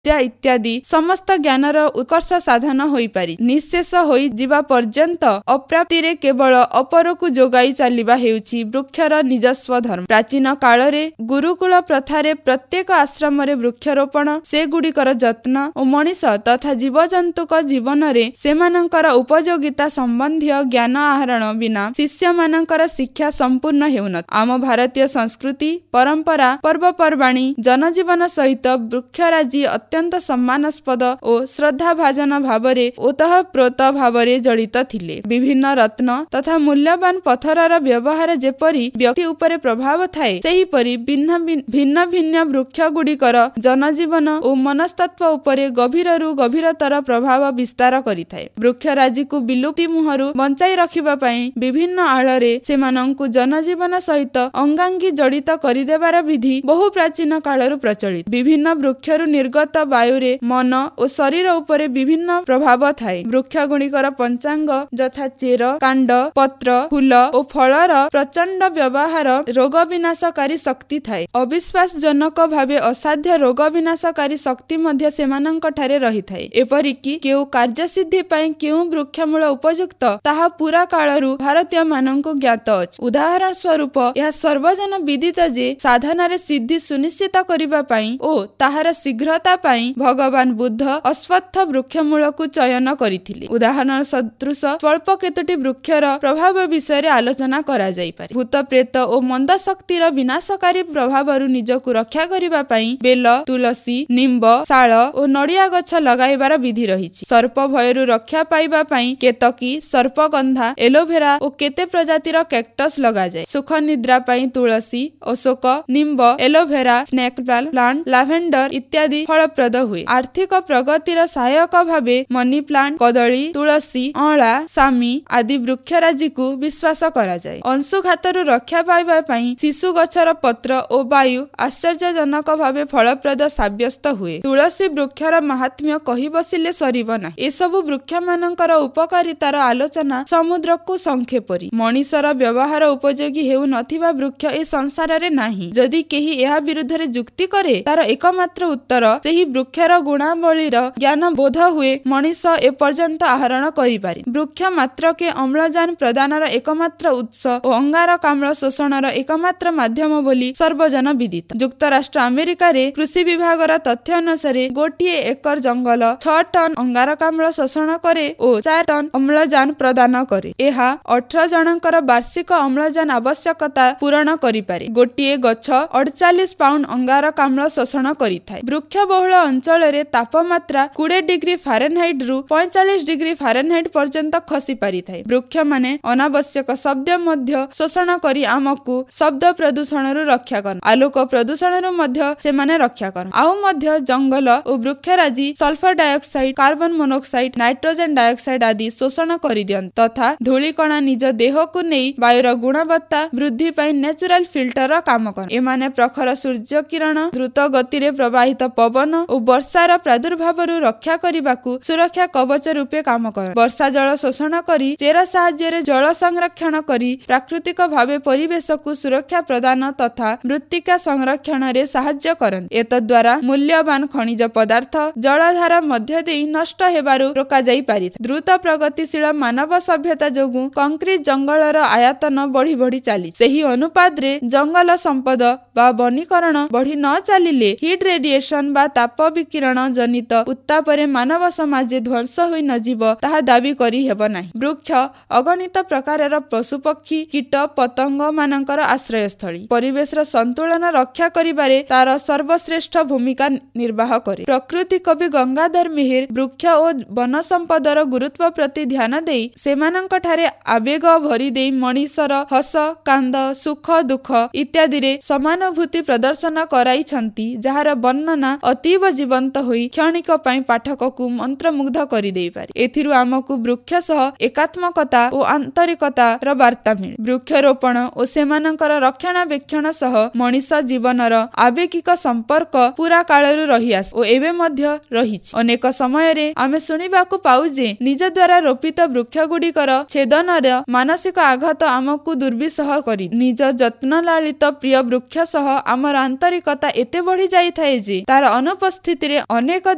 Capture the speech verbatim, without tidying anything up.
विद्या इत्यादि समस्त ज्ञानर उत्कर्ष साधन होई पारि निशेष होई जिबा पर्यंत अप्राप्तिरे केवल अपरकु जोगाई चालिबा हेउछि वृक्षर निजस्व धर्म। प्राचीन कालरे गुरुकुल प्रथारे प्रत्येक आश्रमरे वृक्षरोपण से गुडिकर जत्न ओ मनीष तथा जीवजंतुक जीवनरे सेमानंकर उपयोगिता संबंधी ज्ञान आहरण बिना शिष्य मानंकर शिक्षा संपूर्ण हेउन। आम भारतीय संस्कृति परंपरा पर्वपर्वाणी जनजीवन सहित वृक्षराजी अत्यंत सम्मानास्पद और श्रद्धाभाजन भावरे ओतःप्रोत भावरे जड़ित थिले। विभिन्न रत्न तथा मूल्यवान पत्थरर व्यवहार जेपरि व्यक्ति उपरे प्रभाव थाए सेहीपरि भिन्न भिन्न भिन्न वृक्ष गुडिकर जनजीवन और मनस्तत्व उपरे गभीररु गभीरतर प्रभाव विस्तार करिथाए। वृक्षराजी को विलुप्ति मुहरु बंचाई रखिबा पई विभिन्न आଳରେ सेमानंकु जनजीवन सहित अंगांगी जड़ित करिदेबार विधि बहु प्राचीन कालरु प्रचलित। विभिन्न वृक्षरु निर्गत वायुरे मन और शरीर उपरे विभिन्न प्रभाव थाए। वृक्ष गुणिकर पंचांग यथा चेर कांड पत्र फूल और फलर प्रचंड व्यवहार रोग विनाशकारी शक्ति थाए। अविश्वास जनक भावे असाध्य रोग विनाशकारी शक्ति मध्य सेमानंक ठारे रहिथाए। एपरिकी केउ कार्यसिद्धि पई केउ वृक्षमूल उपयुक्त ताहा पूरा कालरु भारतीय मानंकु ज्ञात अछि। उदाहरण स्वरूप यह सर्वजन विदित जे साधनारे सिद्धि सुनिश्चित करिबा पई ओ ताहार शीघ्रता पई भगवान बुद्ध अश्वत्थ वृक्षमूलकु चयन करिथिले। उदाहरण सदृश स्वल्प केतोटी वृक्षर प्रभाव विषय आलोचना करा जाई पारे। भूत प्रेत ओ मंद शक्तिर विनाशकारी प्रभावरु निजकु रक्षा करिबा पई बेल तुलसी निम्ब शाल ओ नडिया गछ लगाइबार विधि रहिछि। सर्प भयरु रक्षा पाइबा पई केतकी सर्पगंधा एलोवेरा ओ केते प्रजातिर कैक्टस लगा जाय। सुख निद्रा पई तुलसी Ashok निम्ब aloe vera snake plant lavender इत्यादि फलप्रद हुए। आर्थिक प्रगतिर सहायक भावे मनी प्लांट कदली तुलसी अला सामी आदि वृक्षराजी को विश्वास करा जाय। अंशुघातरु रक्षा पाइबा पई शिशु गछर पत्र ओ वायु आश्चर्यजनक भावे फलप्रद साब्यस्त हुए। तुलसी वृक्षर महात्म्य कहि बसिले सरिब ना। ए सबु वृक्ष मानकर उपकारितार आलोचना समुद्र को संखे परि। मनीषर व्यवहार उपयोगी हेउ नथिबा वृक्ष ए संसार रे नाही। जदि केही एहा विरुद्धरे जुक्ति करे तार एकमात्र उत्तर सेही वृक्षर गुणावलीर ज्ञान बोध हुए मनीष ए पर्यंत आहरण करि पारि। वृक्ष मात्र के अम्लजान प्रदानर एकमात्र उत्स ओ अंगारकाम्ल शोषणर एकमात्र माध्यम बोली सर्वजन विदित। युक्तराष्ट्र अमेरिका रे कृषि विभागर तथ्य अनुसार गोटिए एकर जंगल छह टन अंगारकाम्ल शोषण करे ओ चार टन अम्लजान प्रदान करे। एहा अठारह जनकर वार्षिक अम्लजान आवश्यकता पूरण करि पारे। गोटिए गछ अड़तालीस पाउंड अंगारकाम्ल शोषण करिथाय। वृक्ष बहुल अंचल रे तापमात्रा बीस डिग्री फारेनहाइट रु पैंतालीस डिग्री फारेनहाइट पर्यंत खसी पारिथाय। वृक्ष माने अनावश्यक शब्द मध्य शोषण करी आमकु शब्द प्रदूषण रु रक्षा करन आलोक प्रदूषण रु मध्य से माने रक्षा करन। आउ मध्य जंगल ओ वृक्षराजी sulphur dioxide carbon monoxide nitrogen dioxide आदि शोषण करि दियन तथा धूलिकणा निज देह को नहीं वायुर गुणवत्ता वृद्धि पाई नेचुरल फिल्टर काम कर। एमाने प्रखर सूर्य किरण द्रुत गति रे प्रवाहित पवन और वर्षार प्रादुर्भाव रु रक्षा करिबाकु सुरक्षा कवच रूपे काम कर। वर्षा जल शोषण करी चेर साहाय्य रे जल संरक्षण करी प्राकृतिक भावे परिवेश को सुरक्षा प्रदान तथा मृत्तिका संरक्षण रे साहाय्य करन। एतद्वारा मूल्यवान खनिज पदार्थ जलधारा मध्य देई नष्ट हेबारु रोका जाई पारिथ। द्रुत प्रगतिशील मानव सभ्यता जोगु कंक्रीट जंगलर आयतन बढ़ी बढ़ी चली। सेही अनुपात रे जंगल संपद बा वनीकरण बढ़ी न चलिले हीट रेडिएशन बा ताप विकिरण जनित उत्ताप रे मानव समाज ध्वंस होई न जीव ताहा दाबी करी हेब नाही। वृक्ष अगणित प्रकारर पशु पक्षी कीट पतंग मानकर आश्रय स्थली। परिवेश र संतुलन रक्षा करिबारे तार सर्वश्रेष्ठ भूमिका निर्वाह करे। प्रकृति कवि गंगाधर मेहेर वृक्ष ओ वन संपदर गुरुत्व प्रति ध्यान देई सेमानंक ठारे आवेग भरी देई मनीषर हस कांद सुख दुख इत्यादि रे समानुभूति प्रदर्शन कराई छंती जहार वर्णना अतीव जीवंत होई क्षणिक पई पाठक को मंत्रमुग्ध करि देई पारे। एथिरु आमकु वृक्ष सह एकात्मकता ओ आंतरिकता र वार्ता मिले। वृक्षरोपण ओ सेमानंकर रक्षणाबेक्षण सह मनीष जीवनर आवेगिक संपर्क पूरा कालरु रही आस ओ एबे मध्य रहिछि। अनेक समय रे आमे सुनिबाकु पाउ जे निज द्वारा रोपित वृक्ष गुडिकर छेदनर मानसिक आघात आमकु दुर्विसह करी। निज जत्न लालित प्रिय वृक्ष सह आमर आंतरिकता एते बढ़ी जाई थाए जे तार अनुपस्थिति रे अनेक